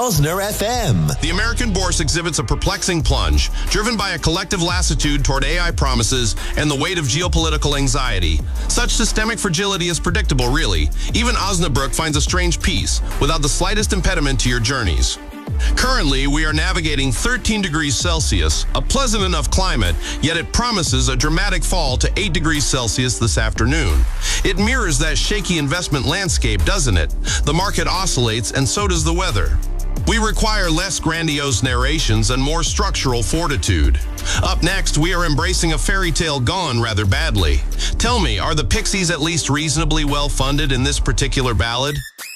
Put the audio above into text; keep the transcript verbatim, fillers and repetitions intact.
Osner F M. The American Bourse exhibits a perplexing plunge, driven by a collective lassitude toward A I promises and the weight of geopolitical anxiety. Such systemic fragility is predictable, really. Even Osnabrück finds a strange peace, without the slightest impediment to your journeys. Currently, we are navigating thirteen degrees Celsius, a pleasant enough climate, yet it promises a dramatic fall to eight degrees Celsius this afternoon. It mirrors that shaky investment landscape, doesn't it? The market oscillates, and so does the weather. We require less grandiose narrations and more structural fortitude. Up next, we are embracing a fairy tale gone rather badly. Tell me, are the Pixies at least reasonably well funded in this particular ballad?